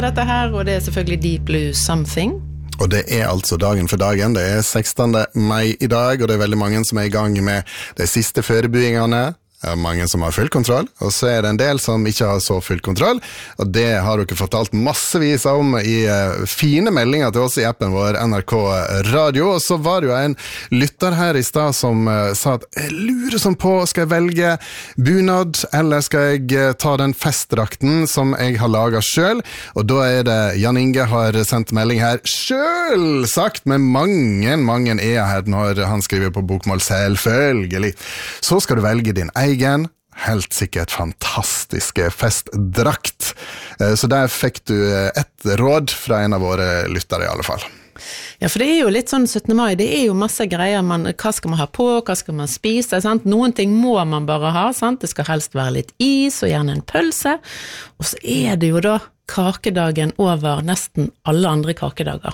Dette her, og det selvfølgelig Deep Blue Something. Og det altså dagen for dagen, det 16. mai I dag, og det veldig mange som I gang med de siste førebyggingene. Mange som har full kontroll, og så det en del som ikke har så full kontroll, og det har dere fortalt massevis om I fine meldinger til oss I appen vår NRK Radio, og så var det jo en lytter her I sted som sa at jeg lurer sånn på, skal jeg velge bunad, eller skal jeg ta den festdrakten som jeg har laget selv, og da det Jan Inge har sendt melding her, selvsagt, med mange her når han skriver på bokmål, selvfølgelig. Så skal du velge din egen, helt sikkert fantastiske festdrakt. Så der fikk du et råd fra en av våre lyttere I alle fall. Ja, for det jo litt sånn 17. mai, det jo masse greier, hva skal man ha på, hva skal man spise, sant? Noen ting må man bare ha, sant? Det skal helst være litt is, og gjerne en pølse, og så det jo da kakedagen over nesten alle andre kakedager.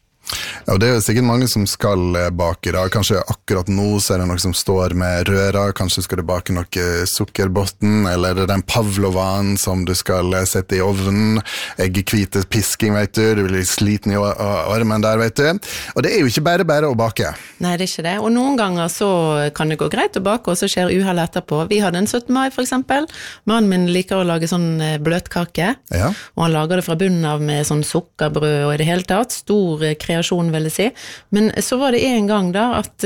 Ja, det sikkert mange som skal bake da. Kanskje akkurat nå så det noe som står med røra, kanskje skal du bake noe sukkerbotten, eller den pavlovan som du skal sette I ovnen, eggekvite pisking, vet du, du blir litt sliten I armen der, vet du. Og det jo ikke bare å bake. Nei, det ikke det. Og noen ganger så kan det gå greit å bake, og så skjer uhell etterpå. Vi hadde en 17. mai for eksempel. Mannen min liker å lage sånn bløtkake, ja. Og han lager det fra bunnen av med sånn sukkerbrød og I det hele tatt, stor kreasjon vil jeg si. Men så var det en gang da, at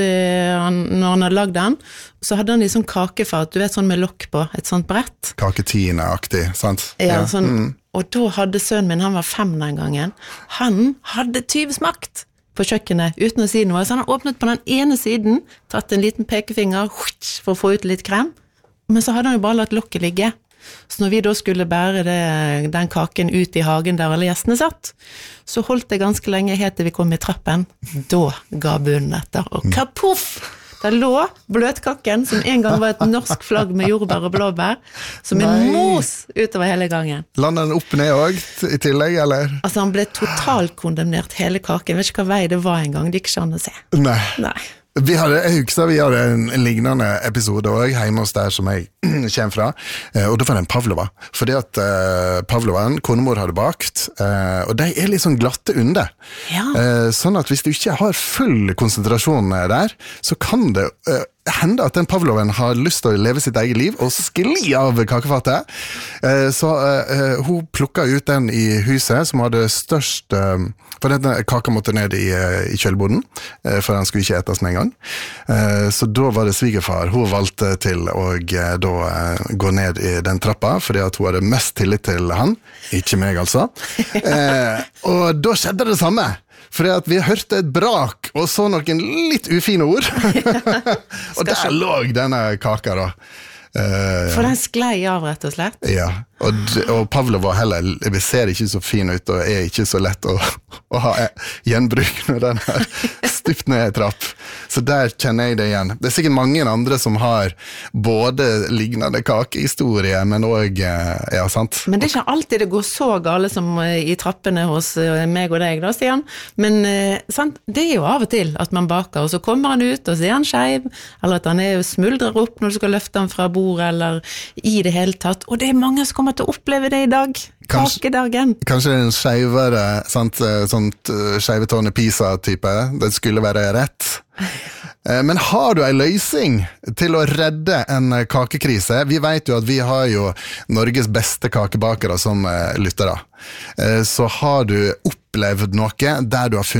når han hadde lagd den, så hadde han sånn kakefat, du vet sånn med lokk på, et sånt brett. Kaketine-aktig, sant? Ja, sånn, og da hadde sønnen min, han var 5 den gangen, han hadde tyvsmakt på kjøkkenet, uten å si noe, så han hadde åpnet på den ene siden, tatt en liten pekefinger, for å få ut litt krem, men så hadde han jo bare latt lokket ligge. Så når vi da skulle bære den kaken ut I hagen der alle gjestene satt, så holdt det ganske lenge helt til vi kom I trappen. Da ga bunnen etter, og kapuff! Der lå bløtkaken, som en gang var et norsk flagg med jordbær og blåbær, som en mos utover hele gangen. Landet den opp ned også, I tillegg, eller? Altså, han ble totalt kondemnert hele kaken. Jeg vet ikke hva vei det var en gang, det ikke sånn å se. Nei. Nei. Jeg husker vi hadde en lignende episode også, hjemme hos der som jeg kommer fra, og det var en pavlova, fordi at pavlovaen, konemor hadde bakt, og de litt sånn glatte under, ja. Sånn at hvis du ikke har full konsentrasjon der, så kan det hende at den pavloven har lyst til å leve sitt eget liv og skli av kakefatet, så hun plukket ut den I huset som hadde størst, for denne kaka måtte ned I kjølboden, for den skulle ikke etes med en gang, så da var det svigerfar, hun valgte til å da gå ned I den trappa, fordi at hun hadde mest tillit til han, ikke meg altså, og da skjedde det samme, fordi at vi hørte et brak og så noen litt ufine ord og der lå denne kaka da for den sklei av rett og slett ja, og Pavlova heller ser ikke så fin ut og ikke så lett å ha gjenbruk når den her stypt ned I trapp så der kjenner jeg det igjen det sikkert mange andre som har både lignende kakehistorie men også, ja sant men det ikke alltid det går så gale som I trappene hos meg og deg da Stian men sant, det jo av og til at man baker og så kommer han ut og så han skeiv eller at han smuldrer opp når du skal løfte han fra bordet eller I det hele tatt og det mange som kommer til å oppleve det I dag kakedagen kanskje en skeivere sånt skeivetårne pizza-type det skulle være rett men har du en løsning til å redde en kakekrise? Vi vet jo at vi har jo Norges beste kakebakere som lyttere så har du opplevd noe der du har funnet